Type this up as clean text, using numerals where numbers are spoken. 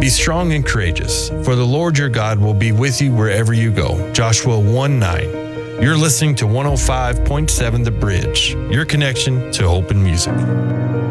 Be strong and courageous, for the Lord your God will be with you wherever you go. Joshua 1:9. You're listening to 105.7 The Bridge, your connection to hope and music.